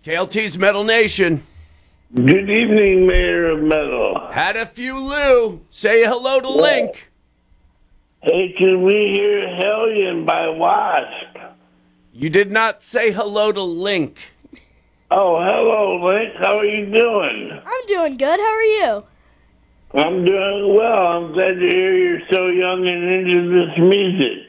KLT's Metal Nation. Good evening, Mayor of Metal. Had a few Lou. Say hello to Link. Hey, can we hear Hellion by Wasp? You did not say hello to Link. Oh, hello, Link. How are you doing? I'm doing good. How are you? I'm doing well. I'm glad to hear you're so young and into this music.